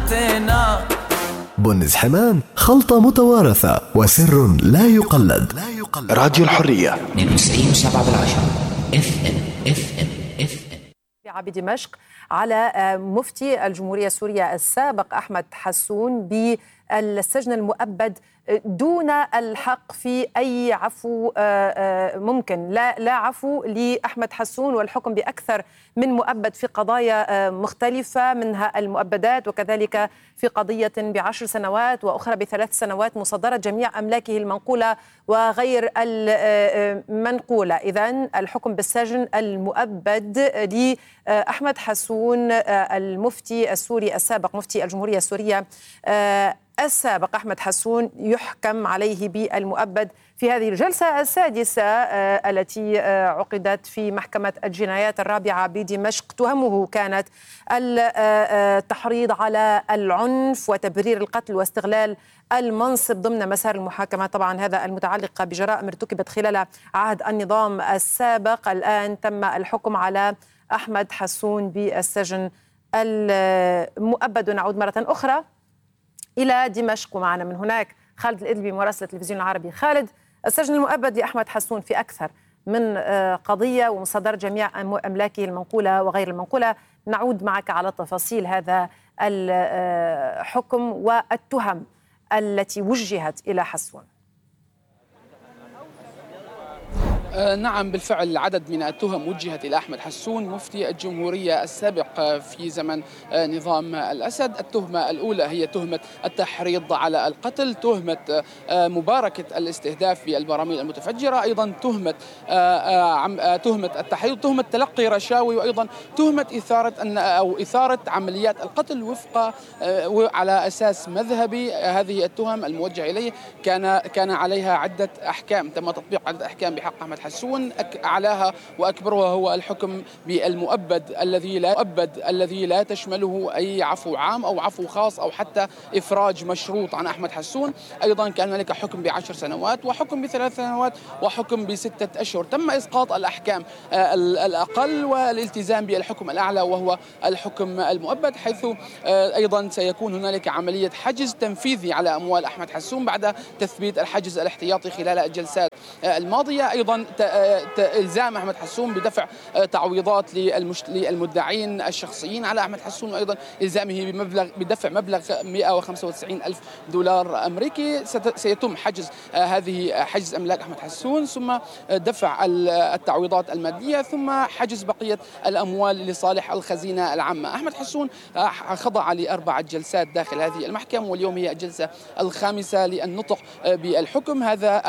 حتينا. بنز حمام، خلطة متوارثة وسر لا يقلد. راديو الحرية 92.7 FM. بدمشق على مفتي الجمهورية السورية السابق أحمد حسون بالسجن المؤبد دون الحق في أي عفو ممكن. لا عفو لأحمد حسون، والحكم بأكثر من مؤبد في قضايا مختلفة، منها المؤبدات وكذلك في قضية ب10 سنوات وأخرى ب3 سنوات، مصادرة جميع أملاكه المنقولة وغير المنقولة. إذن الحكم بالسجن المؤبد لأحمد حسون المفتي السوري السابق، مفتي الجمهورية السورية السابق أحمد حسون، يحكم عليه بالمؤبد في هذه الجلسة السادسة التي عقدت في محكمة الجنايات الرابعة بدمشق. تهمه كانت التحريض على العنف وتبرير القتل واستغلال المنصب ضمن مسار المحاكمة، طبعا هذا المتعلق بجرائم ارتكبت خلال عهد النظام السابق. الآن تم الحكم على أحمد حسون بالسجن المؤبد. ونعود مرة أخرى إلى دمشق، ومعنا من هناك خالد الإدلبي مراسل التلفزيون العربي. خالد، السجن المؤبد لأحمد حسون في أكثر من قضية ومصادرة جميع أملاكه المنقولة وغير المنقولة. نعود معك على تفاصيل هذا الحكم والتهم التي وجهت إلى حسون. نعم بالفعل، عدد من التهم وجهت إلى أحمد حسون مفتي الجمهورية السابق في زمن نظام الأسد. التهمة الأولى هي تهمة التحريض على القتل، تهمة مباركة الاستهداف بالبراميل المتفجرة، أيضا تهمة التحريض، تهمة تلقي رشاوي، وأيضا تهمة إثارة عمليات القتل وفق على أساس مذهبي. هذه التهم الموجهة إليه كان عليها عدة أحكام، تم تطبيق عدة أحكام بحق أحمد حسون. أعلاها وأكبرها هو الحكم بالمؤبد الذي لا تشمله أي عفو عام أو عفو خاص أو حتى إفراج مشروط عن أحمد حسون. أيضا كان هناك حكم ب10 سنوات وحكم ب3 سنوات وحكم ب6 أشهر. تم إسقاط الأحكام الأقل والالتزام بالحكم الأعلى وهو الحكم المؤبد، حيث أيضا سيكون هنالك عملية حجز تنفيذي على أموال أحمد حسون بعد تثبيت الحجز الاحتياطي خلال الجلسات الماضية. أيضا إلزام أحمد حسون بدفع تعويضات للمدعين الشخصيين على أحمد حسون، وأيضا إلزامه بدفع مبلغ $195,000 أمريكي. سيتم حجز أملاك أحمد حسون، ثم دفع التعويضات المادية، ثم حجز بقية الأموال لصالح الخزينة العامة. أحمد حسون خضع ل4 جلسات داخل هذه المحكمة، واليوم هي الجلسة الخامسة للنطق بالحكم.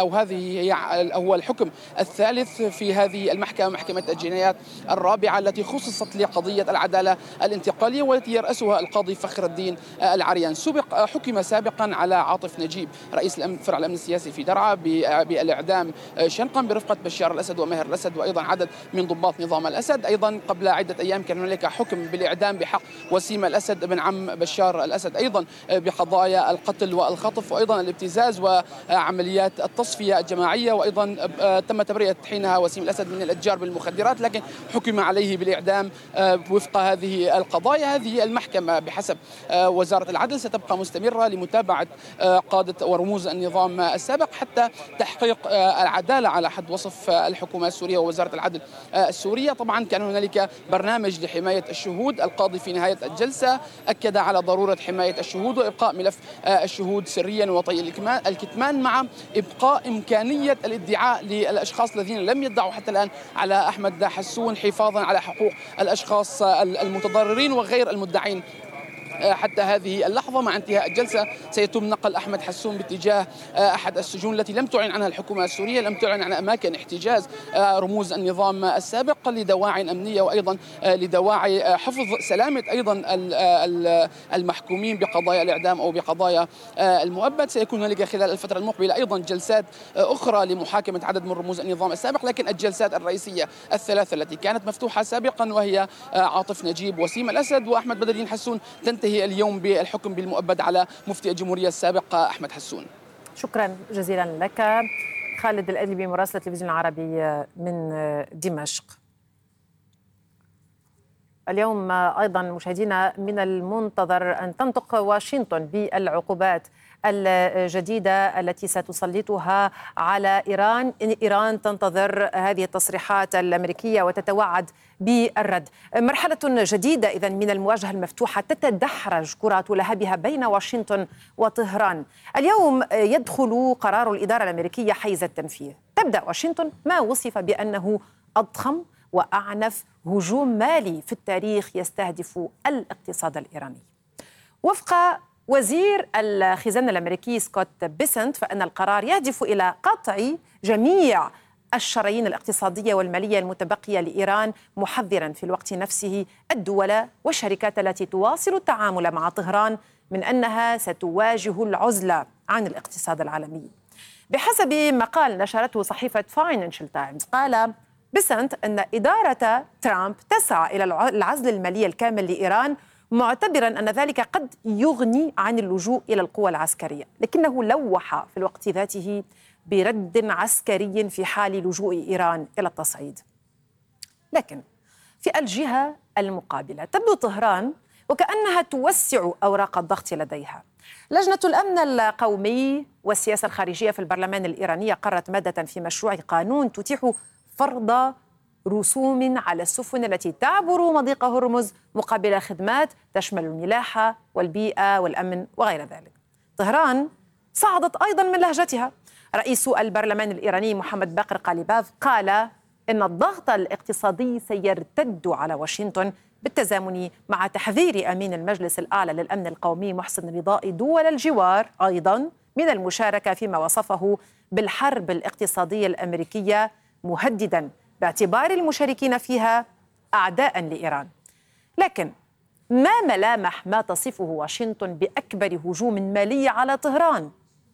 هو الحكم الثالث في هذه المحكمة، محكمة الجنايات الرابعة التي خصصت لقضية العدالة الانتقالية والتي يرأسها القاضي فخر الدين العريان. حكم سابقا على عاطف نجيب رئيس فرع الأمن السياسي في درعا بالإعدام شنقا برفقة بشار الأسد وماهر الأسد وأيضا عدد من ضباط نظام الأسد. أيضا قبل عدة أيام كان هنالك حكم بالإعدام بحق وسيم الأسد بن عم بشار الأسد، أيضا بقضايا القتل والخطف وأيضا الابتزاز وعمليات التصفية الجماعية، وأيضا تم تبرئة حينها وسيم الأسد من الأتجار بالمخدرات، لكن حكم عليه بالإعدام وفق هذه القضايا. هذه المحكمة بحسب وزارة العدل ستبقى مستمرة لمتابعة قادة ورموز النظام السابق حتى تحقيق العدالة على حد وصف الحكومة السورية ووزارة العدل السورية. طبعا كان هنالك برنامج لحماية الشهود. القاضي في نهاية الجلسة أكد على ضرورة حماية الشهود وإبقاء ملف الشهود سريا وطي الكتمان، مع إبقاء إمكانية الادعاء للأشخاص الذين لم يدعوا حتى الآن على أحمد حسون، حفاظا على حقوق الأشخاص المتضررين وغير المدعين. حتى هذه اللحظة مع انتهاء الجلسة سيتم نقل أحمد حسون باتجاه أحد السجون التي لم تعلن عنها الحكومة السورية، لم تعلن عن أماكن احتجاز رموز النظام السابق لدواعي أمنية وأيضا لدواعي حفظ سلامة أيضا المحكومين بقضايا الإعدام أو بقضايا المؤبد. سيكون هنالك خلال الفترة المقبلة أيضا جلسات أخرى لمحاكمة عدد من رموز النظام السابق، لكن الجلسات الرئيسية الثلاثة التي كانت مفتوحة سابقا وهي عاطف نجيب وسيم الأسد وأحمد بدر الدين حسون تنتهي اليوم بالحكم بالمؤبد على مفتي الجمهورية السابق أحمد حسون. شكرا جزيلا لك خالد الأدلبي مراسل التلفزيون العربي من دمشق. اليوم أيضا مشاهدينا من المنتظر أن تنطق واشنطن بالعقوبات الجديدة التي ستسلطها على إيران. إيران تنتظر هذه التصريحات الأمريكية وتتوعد بالرد. مرحلة جديدة إذن من المواجهة المفتوحة تتدحرج كرات لهبها بين واشنطن وطهران. اليوم يدخل قرار الإدارة الأمريكية حيز التنفيذ. تبدأ واشنطن ما وصف بأنه أضخم وأعنف هجوم مالي في التاريخ يستهدف الاقتصاد الإيراني. وفق وزير الخزانة الأمريكي سكوت بيسنت فإن القرار يهدف إلى قطع جميع الشرايين الاقتصادية والمالية المتبقية لإيران، محذرا في الوقت نفسه الدول والشركات التي تواصل التعامل مع طهران من أنها ستواجه العزلة عن الاقتصاد العالمي. بحسب مقال نشرته صحيفة فاينانشال تايمز، قال بيسنت أن إدارة ترامب تسعى إلى العزل المالي الكامل لإيران، معتبرا أن ذلك قد يغني عن اللجوء إلى القوى العسكرية، لكنه لوح في الوقت ذاته برد عسكري في حال لجوء إيران إلى التصعيد. لكن في الجهة المقابلة تبدو طهران وكأنها توسع أوراق الضغط لديها. لجنة الأمن القومي والسياسة الخارجية في البرلمان الإيراني قررت مادة في مشروع قانون تتيح فرض رسوم على السفن التي تعبر مضيق هرمز مقابل خدمات تشمل الملاحة والبيئة والأمن وغير ذلك. طهران صعدت أيضا من لهجتها. رئيس البرلمان الإيراني محمد باقر قاليباف قال إن الضغط الاقتصادي سيرتد على واشنطن بالتزامن مع تحذير أمين المجلس الأعلى للأمن القومي محسن رضائي دول الجوار أيضا من المشاركة فيما وصفه بالحرب الاقتصادية الأمريكية، مهددا باعتبار المشاركين فيها أعداء لإيران. لكن ما ملامح ما تصفه واشنطن بأكبر هجوم مالي على طهران؟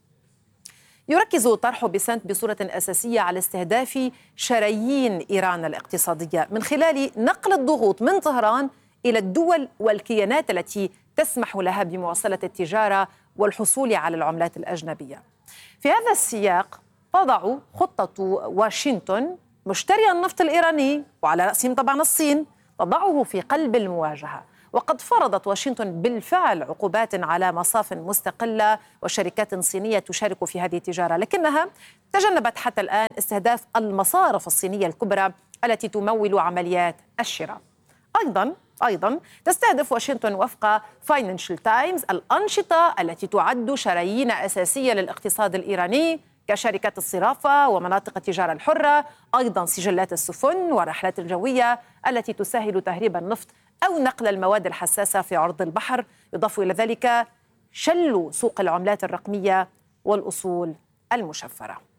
يركز طرح بيسنت بصورة أساسية على استهداف شرايين إيران الاقتصادية من خلال نقل الضغوط من طهران إلى الدول والكيانات التي تسمح لها بمواصلة التجارة والحصول على العملات الأجنبية. في هذا السياق تضع خطة واشنطن مشتري النفط الإيراني وعلى رأسهم طبعا الصين تضعه في قلب المواجهة. وقد فرضت واشنطن بالفعل عقوبات على مصاف مستقلة وشركات صينية تشارك في هذه التجارة، لكنها تجنبت حتى الآن استهداف المصارف الصينية الكبرى التي تمول عمليات الشراء. أيضا تستهدف واشنطن وفق فاينانشال تايمز الأنشطة التي تعد شرايين أساسية للاقتصاد الإيراني كشركات الصرافة ومناطق التجارة الحرة، أيضا سجلات السفن والرحلات الجوية التي تسهل تهريب النفط أو نقل المواد الحساسة في عرض البحر. يضاف إلى ذلك شل سوق العملات الرقمية والأصول المشفرة.